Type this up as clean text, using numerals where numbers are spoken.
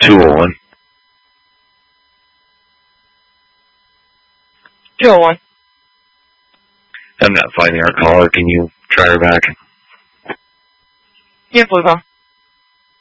201. 201. I'm not finding our caller. Can you try her back? Yeah, please.